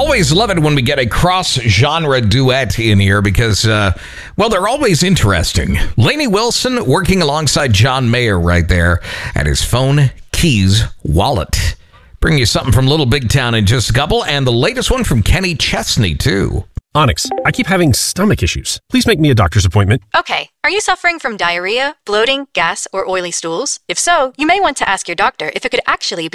always love it when we get a cross-genre duet in here because, they're always interesting. Lainey Wilson working alongside John Mayer right there at his phone, keys, wallet. Bring you something from Little Big Town in just a couple, and the latest one from Kenny Chesney, too. Onyx, I keep having stomach issues. Please make me a doctor's appointment. Okay. Are you suffering from diarrhea, bloating, gas, or oily stools? If so, you may want to ask your doctor if it could actually be